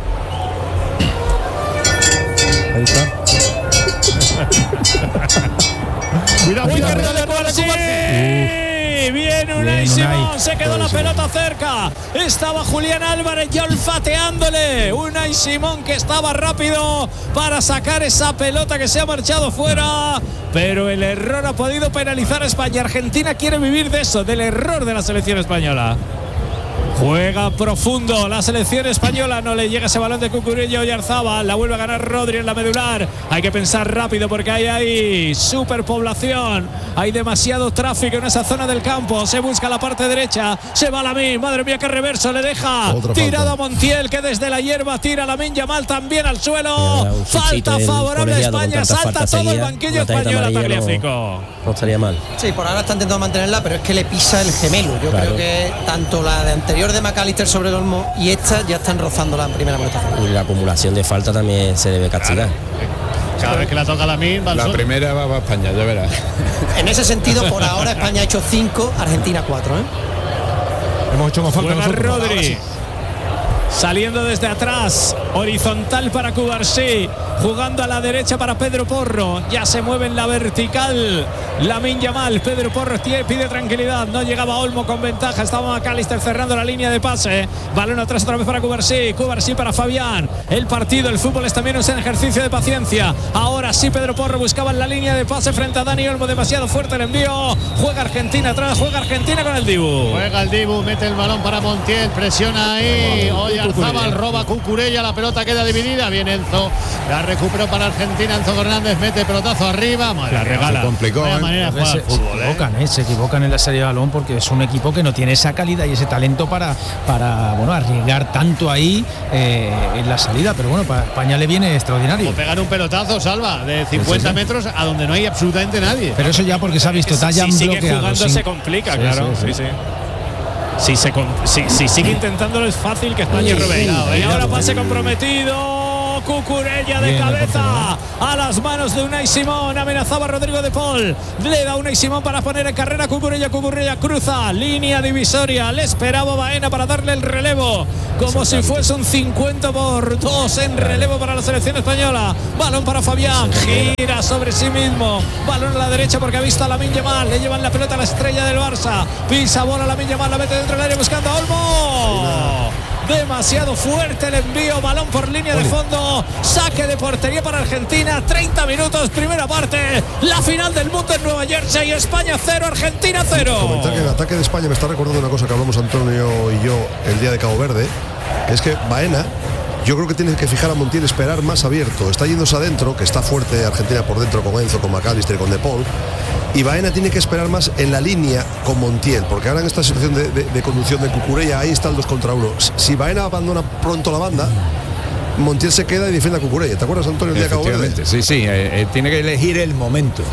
Ahí está. Cuidado, Bien, Unai Simón, se quedó la pelota cerca. Estaba Julián Álvarez ya olfateándole. Unai Simón, que estaba rápido para sacar esa pelota que se ha marchado fuera. Pero el error ha podido penalizar a España. Argentina quiere vivir de eso, del error de la selección española. Juega profundo la selección española, no le llega ese balón de Cucurella o Oyarzabal, la vuelve a ganar Rodri en la medular. Hay que pensar rápido porque hay superpoblación, hay demasiado tráfico en esa zona del campo. Se busca la parte derecha, se va Lamine, madre mía qué reverso le deja. Tirado a Montiel, que desde la hierba tira Lamine Yamal también al suelo. Falta favorable a España, salta todo el banquillo español a Tagliafico. No estaría mal. Sí, por ahora está intentando mantenerla, pero es que le pisa el gemelo. Yo creo que tanto la de anterior de McAllister sobre el Olmo y esta ya están rozando la primera anotación. Y la acumulación de falta también se debe castigar. Cada vez que la toca Lamine, va al La suelo. primera va a España, ya verás. En ese sentido, por ahora España ha hecho 5, Argentina 4. Hemos hecho más falta Juega nosotros. Rodri. Saliendo desde atrás, horizontal para Cubarsí. jugando a la derecha para Pedro Porro, ya se mueve en la vertical Lamine Yamal. Pedro Porro pide tranquilidad, no llegaba Olmo con ventaja, estaba McAllister cerrando la línea de pase, balón atrás otra vez para Cubarsí para Fabián. El partido, el fútbol es también un ejercicio de paciencia. Ahora sí Pedro Porro buscaba en la línea de pase frente a Dani Olmo, demasiado fuerte el envío, juega Argentina atrás, juega Argentina con el Dibu. Juega el Dibu, mete el balón para Montiel, presiona ahí, Oyarzábal roba Cucurella, la pelota queda dividida, bien Enzo, la recuperó para Argentina, Enzo Fernández mete pelotazo arriba, la regala, se complicó, manera de jugar al fútbol, se equivocan en la serie de balón porque es un equipo que no tiene esa calidad y ese talento para arriesgar tanto ahí en la salida, pero bueno, para España le viene extraordinario. O pegar un pelotazo, Salva, de 50 metros a donde no hay absolutamente nadie. Pero eso ya porque se ha visto, está ya sigue bloqueado. Jugando se complica, claro. Sí. Si sigue intentándolo es fácil que España robe. Y ahora pase comprometido. Cucurella de cabeza a las manos de Unai Simón, amenazaba a Rodrigo de Paul, le da Unai Simón para poner en carrera Cucurella cruza, línea divisoria, le esperaba Baena para darle el relevo, como si fuese un 50-2 en relevo para la selección española. Balón para Fabián, gira sobre sí mismo, balón a la derecha porque ha visto a Lamine Yamal, le llevan la pelota a la estrella del Barça, pisa bola Lamine Yamal, la mete dentro del área buscando a Olmo. Demasiado fuerte el envío, balón por línea de fondo, saque de portería para Argentina, 30 minutos, primera parte, la final del mundo en Nueva Jersey, España 0, Argentina 0. Comentar que el ataque de España me está recordando una cosa que hablamos Antonio y yo el día de Cabo Verde, que es que Baena, yo creo que tiene que fijar a Montiel, esperar más abierto, está yéndose adentro, que está fuerte Argentina por dentro con Enzo, con McAllister, con De Paul, y Baena tiene que esperar más en la línea con Montiel, porque ahora en esta situación de conducción de Cucurella, ahí está el 2 contra 1. Si Baena abandona pronto la banda, Montiel se queda y defiende a Cucurella. ¿Te acuerdas, Antonio, el día de Cabo Verde? Sí, tiene que elegir el momento.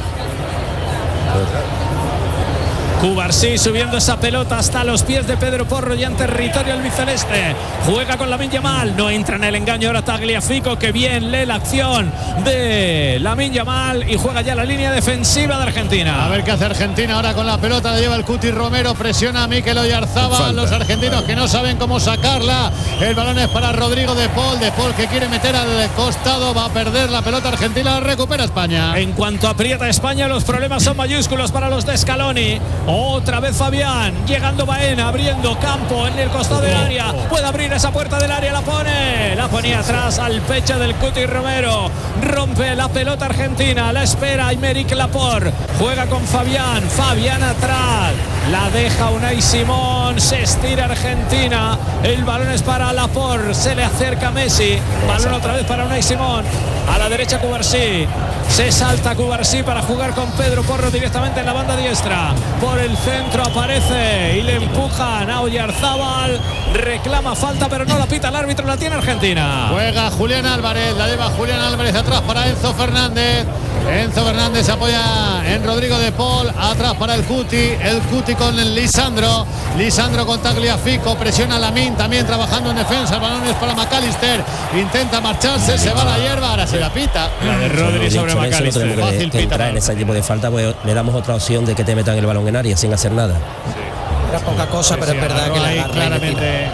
Cubarsí subiendo esa pelota hasta los pies de Pedro Porro, ya en territorio albiceleste. Juega con Lamine Yamal, no entra en el engaño ahora Tagliafico, que bien lee la acción de Lamine Yamal y juega ya la línea defensiva de Argentina. A ver qué hace Argentina ahora con la pelota, la lleva el Cuti Romero, presiona a Mikel Oyarzábal, los argentinos que no saben cómo sacarla. El balón es para Rodrigo de Paul que quiere meter al costado, va a perder la pelota Argentina, la recupera España. En cuanto aprieta España, los problemas son mayúsculos para los de Scaloni. Otra vez Fabián, llegando Baena, abriendo campo en el costado del área, puede abrir esa puerta del área, la ponía atrás al pecho del Cuti Romero, rompe la pelota Argentina, la espera Aymeric Laporte, juega con Fabián atrás, la deja Unai Simón, se estira Argentina, el balón es para Laporte, se le acerca Messi, balón otra vez para Unai Simón, a la derecha Cubarsí, se salta Cubarsí para jugar con Pedro Porro directamente en la banda diestra, por el centro aparece y le empujan a Oyarzábal, reclama falta pero no la pita el árbitro, la tiene Argentina. Juega Julián Álvarez, la lleva Julián Álvarez atrás para Enzo Fernández se apoya en Rodrigo de Paul, atrás para el Cuti con Lisandro con Tagliafico, presiona a Lamine, también trabajando en defensa, el balón es para McAllister, intenta marcharse, se va a la hierba, ahora se la pita. La de Rodri sobre McAllister. Fácil que entrar en ese tipo de falta, pues le damos otra opción de que te metan el balón en área sin hacer nada. Era poca cosa, pero es verdad que la agarra claramente.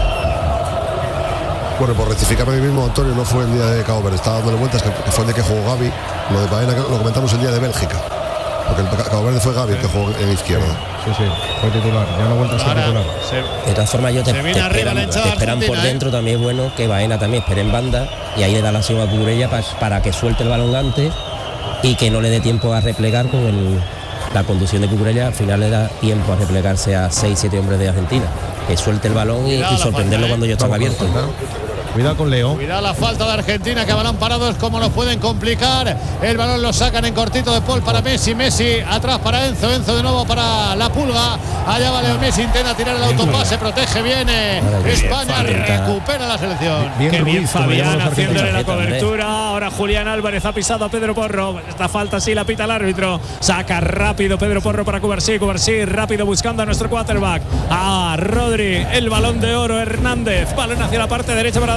Bueno, por rectificarme a mí mismo, Antonio, no fue el día de Cabo Verde, estaba dándole vueltas, que fue el día que jugó Gavi. Lo de Baena lo comentamos el día de Bélgica, porque el Cabo Verde fue Gavi el que jugó en izquierda. Sí, fue titular, ya no vuelta a ser titular. De todas formas, ellos te esperan por dentro, también es bueno que Baena también espere en banda y ahí le da la acción a Cucurella para que suelte el balón antes y que no le dé tiempo a replegar con la conducción de Cucurella. Al final le da tiempo a replegarse a 6-7 hombres de Argentina, que suelte el balón y sorprenderlo cuando ellos están abiertos. Cuidado con Leo. Cuidado la falta de Argentina, que a balón parado es como nos pueden complicar. El balón lo sacan en cortito de Paul para Messi atrás para Enzo de nuevo para la Pulga. Allá va Leo Messi, intenta tirar el autopase, protege bien. España recupera la selección. Qué bien Fabián haciéndole la cobertura. Ahora Julián Álvarez ha pisado a Pedro Porro. Esta falta sí la pita el árbitro. Saca rápido Pedro Porro para Cubarsí rápido buscando a nuestro quarterback, a Rodri. El balón de oro Hernández. Balón hacia la parte derecha para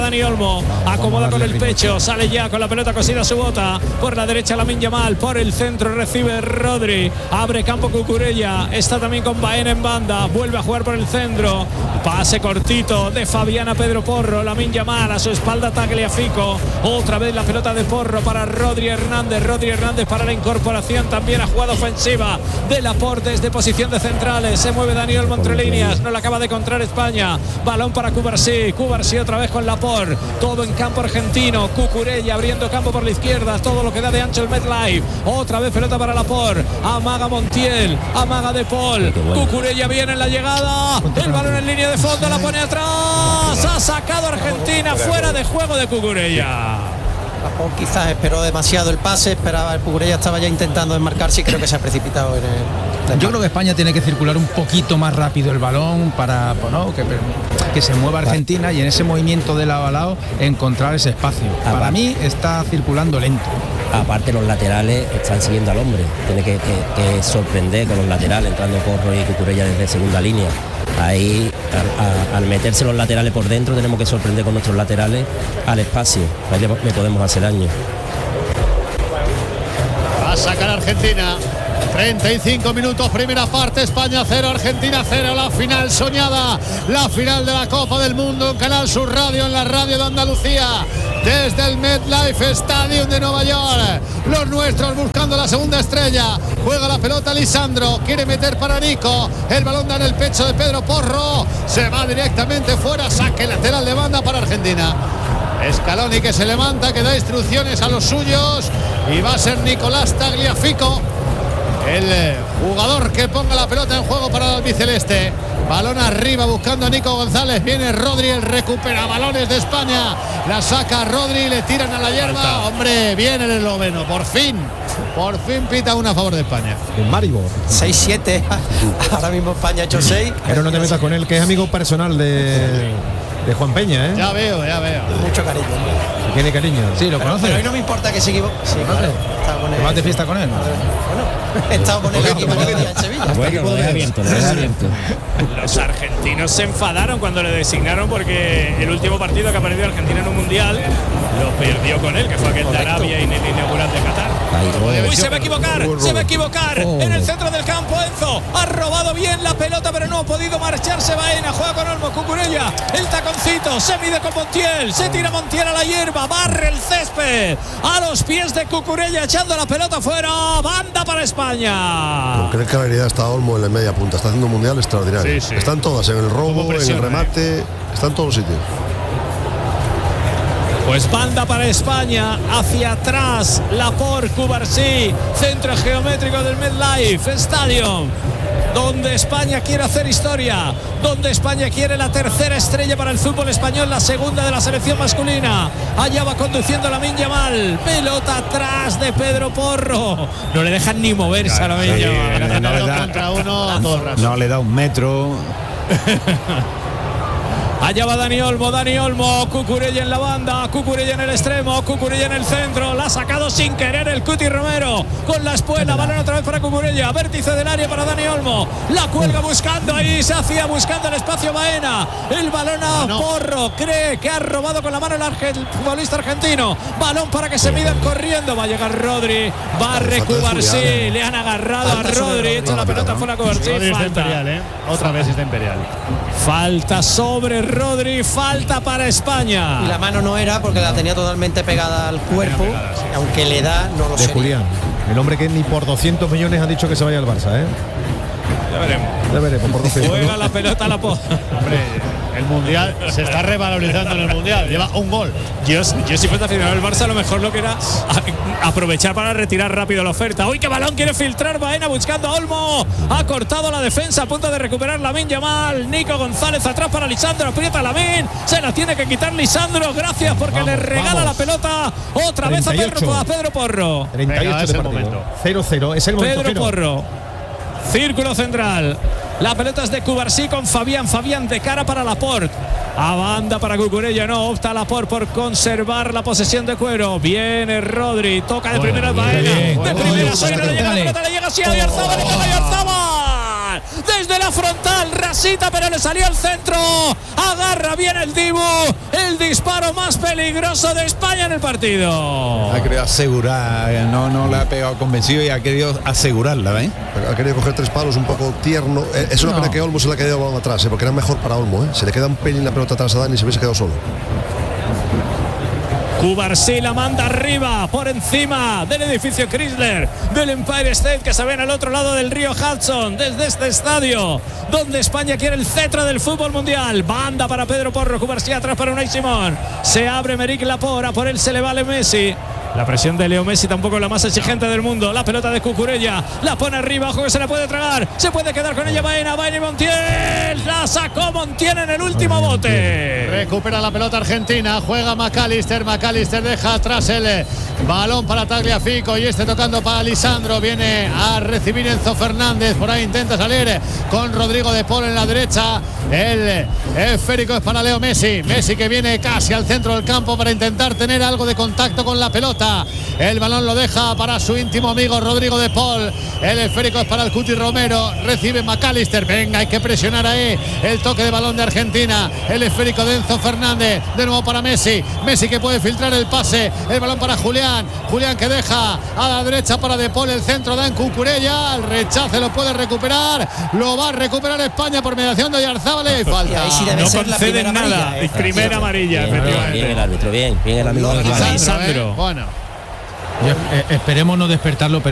Dani Olmo, acomoda con el pecho, sale ya con la pelota cosida a su bota, por la derecha Lamine Yamal, por el centro recibe Rodri, abre campo Cucurella, está también con Baena en banda, vuelve a jugar por el centro, pase cortito de Fabián a Pedro Porro, Lamine Yamal a su espalda Tagliafico, otra vez la pelota de Porro para Rodri Hernández para la incorporación también a jugada ofensiva de Laporte desde posición de centrales, se mueve Dani Olmo entre líneas, no la acaba de encontrar España, balón para Cubarsí otra vez con Laporte, todo en campo argentino, Cucurella abriendo campo por la izquierda, todo lo que da de ancho el MetLife, otra vez pelota para Laporte, amaga Montiel, amaga De Paul, Cucurella viene en la llegada, el balón en línea de fondo, la pone atrás, ha sacado Argentina fuera de juego de Cucurella. Quizás esperó demasiado el pase, esperaba, el Cucurella estaba ya intentando desmarcarse y creo que se ha precipitado en el... Yo creo que España tiene que circular un poquito más rápido el balón para que se mueva Argentina y en ese movimiento de lado a lado encontrar ese espacio. Para mí está circulando lento. Aparte los laterales están siguiendo al hombre, tiene que sorprender con los laterales, entrando Porro y Cucurella desde segunda línea. Ahí al meterse los laterales por dentro tenemos que sorprender con nuestros laterales al espacio, ahí le podemos hacer daño. Va a sacar Argentina. 35 minutos, primera parte, España 0, Argentina 0, la final soñada, la final de la Copa del Mundo en Canal Sur Radio, en la radio de Andalucía, desde el MetLife Stadium de Nueva York. Los nuestros buscando la segunda estrella, juega la pelota Lisandro, quiere meter para Nico, el balón da en el pecho de Pedro Porro, se va directamente fuera, saque lateral de banda para Argentina. Scaloni que se levanta, que da instrucciones a los suyos y va a ser Nicolás Tagliafico el jugador que ponga la pelota en juego para el albiceleste. Balón arriba buscando a Nico González, viene Rodri, el recupera balones de España, la saca Rodri, le tiran a la hierba. Hombre, viene el esloveno, por fin pita una a favor de España. En Maribor 6-7, ahora mismo España ha hecho 6. Pero no te metas con él, que es amigo personal de Juan Peña, ¿eh? Ya veo. Mucho cariño. ¿Tiene cariño? Sí, lo conoce. Pero a mí no me importa que se equivoque. Sí, claro. ¿Te vas de fiesta con él? Bueno, he estado con él aquí en Sevilla. Bueno, lo deja abierto. Los argentinos se enfadaron cuando le designaron porque el último partido que ha perdido Argentina en un mundial lo perdió con él, que fue aquel de Arabia y en el inaugural de Qatar. Uy, se va a equivocar en el centro del campo. Enzo ha robado bien la pelota, pero no ha podido marcharse. Baena juega con Olmo, Cucurella, el taconcito, se mide con Montiel, se tira Montiel a la hierba, barre el césped a los pies de Cucurella, echando la pelota fuera, banda para España. Creo que la realidad está Olmo en la media punta, está haciendo un mundial extraordinario. Sí. Están todas, en el robo, en el remate, están en todos los sitios. Pues banda para España, hacia atrás, Laporte, Cubarsí, centro geométrico del MetLife Stadium, donde España quiere hacer historia, donde España quiere la tercera estrella para el fútbol español, la segunda de la selección masculina. Allá va conduciendo Lamine Yamal, pelota atrás de Pedro Porro, no le dejan ni moverse a Lamine Yamal. Contra uno todo el rato. No le da un metro. Allá va Dani Olmo, Cucurella en la banda, Cucurella en el extremo, Cucurella en el centro, la ha sacado sin querer el Cuti Romero, con la espuela, balón otra vez para Cucurella, vértice del área para Dani Olmo, la cuelga buscando ahí, se hacía buscando el espacio Baena, el balón a Porro, cree que ha robado con la mano el futbolista argentino, balón para que se midan corriendo, va a llegar Rodri, barre Cubarsí, le han agarrado a Rodri, echa la pelota fuera Cubarsí, falta. Otra vez está Imperial. Falta sobre Rodri, falta para España. Y la mano no era porque la tenía totalmente pegada al cuerpo, aunque le da, no lo sé. De Julián, el hombre que ni por 200 millones ha dicho que se vaya al Barça, ¿eh? Ya veremos por 200. Juega la pelota a la Hombre, el mundial se está revalorizando en el mundial, lleva un gol. Yo si fuese aficionado al Barça, a lo mejor lo que era aprovechar para retirar rápido la oferta. Uy, qué balón quiere filtrar Baena buscando a Olmo, ha cortado la defensa a punto de recuperar Lamine Yamal, Nico González atrás para Lisandro, aprieta Lamine, se la tiene que quitar Lisandro, gracias porque le regala la pelota otra 38. Vez a Pedro Porro. 38 de momento. 0-0, es el momento. Pedro Porro, círculo central. La pelota es de Cubarsí con Fabián de cara para Laporte. A banda para Cucurella, no opta Laporte por conservar la posesión de cuero. Viene Rodri, toca de primera Baena. De primera, le llega la pelota, le llega así a Oyarzabal, desde la frontal, rasita, pero le salió al centro. Agarra bien el Dibu, el disparo más peligroso de España en el partido. Ha querido asegurar, no la ha pegado convencido y ha querido asegurarla, ¿eh? Ha querido coger 3 palos un poco tierno. Es una pena que Olmo se le ha quedado el balón atrás, porque era mejor para Olmo, ¿eh? Se le queda un pelín la pelota atrás a Dani y se hubiese quedado solo. Cubarsí la manda arriba, por encima del edificio Chrysler, del Empire State, que se ven al otro lado del río Hudson, desde este estadio, donde España quiere el cetro del fútbol mundial. Banda para Pedro Porro, Cubarsí atrás para Unai Simón. Se abre Meric Lapora, por él se le vale Messi. La presión de Leo Messi tampoco es la más exigente del mundo. La pelota de Cucurella, la pone arriba, ojo que se la puede tragar. Se puede quedar con ella Baena y Montiel. La sacó Montiel en el último bote. Recupera la pelota Argentina, juega McAllister deja atrás el balón para Tagliafico y tocando para Lisandro. Viene a recibir Enzo Fernández, por ahí intenta salir con Rodrigo de Paul en la derecha. El esférico es para Leo Messi que viene casi al centro del campo para intentar tener algo de contacto con la pelota. El balón lo deja para su íntimo amigo Rodrigo de Paul. El esférico es para el Cuti Romero, recibe McAllister, venga, hay que presionar ahí. El toque de balón de Argentina, el esférico de Enzo Fernández, de nuevo para Messi que puede filtrar el pase, el balón para Julián que deja a la derecha para De Paul, el centro da en Cucurella, el rechace lo puede recuperar, lo va a recuperar España por mediación de Oyarzábal y falta. Ahí sí debe no ser conceden nada, primera amarilla, efectivamente. Bien el árbitro, bien el amigo de Lisandro. Bueno, esperemos no despertarlo.